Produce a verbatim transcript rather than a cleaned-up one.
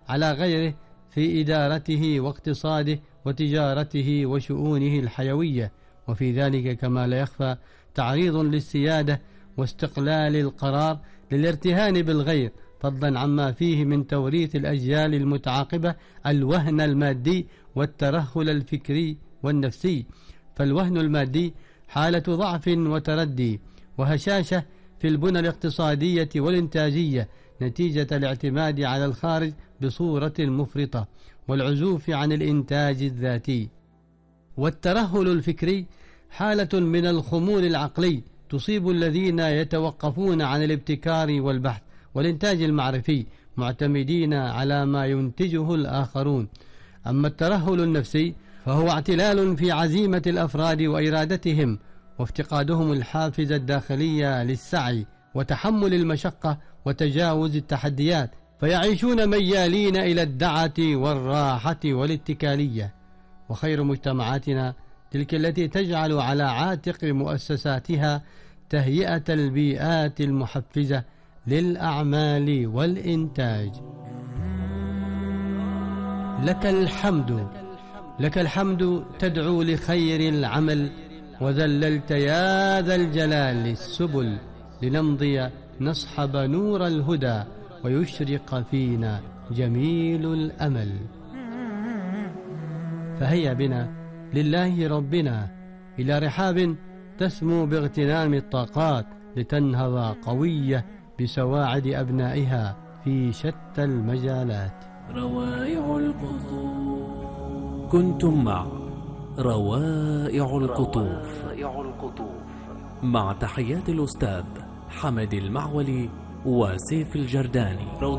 على غيره في إدارته واقتصاده وتجارته وشؤونه الحيوية، وفي ذلك كما لا يخفى تعريض للسيادة واستقلال القرار للارتهان بالغير، فضلا عما فيه من توريث الأجيال المتعاقبة الوهن المادي والترهل الفكري والنفسي. فالوهن المادي حالة ضعف وتردي وهشاشة في البنى الاقتصادية والإنتاجية نتيجة الاعتماد على الخارج بصورة مفرطة والعزوف عن الإنتاج الذاتي. والترهل الفكري حالة من الخمول العقلي تصيب الذين يتوقفون عن الابتكار والبحث والإنتاج المعرفي معتمدين على ما ينتجه الآخرون. أما الترهل النفسي فهو اعتلال في عزيمة الأفراد وإرادتهم وافتقادهم الحافز الداخلية للسعي وتحمل المشقة وتجاوز التحديات، فيعيشون ميالين إلى الدعة والراحة والاتكالية. وخير مجتمعاتنا تلك التي تجعل على عاتق مؤسساتها تهيئة البيئات المحفزة للأعمال والإنتاج. لك الحمد، لك الحمد تدعو لخير العمل، وذللت يا ذا الجلال السبل لنمضي نصحب نور الهدى ويشرق فينا جميل الأمل. فهيا بنا لله ربنا إلى رحاب تسمو باغتنام الطاقات لتنهض قوية بسواعد أبنائها في شتى المجالات. روائع القطوف. كنتم مع روائع القطوف مع تحيات الأستاذ حمد المعولي وسيف الجرداني.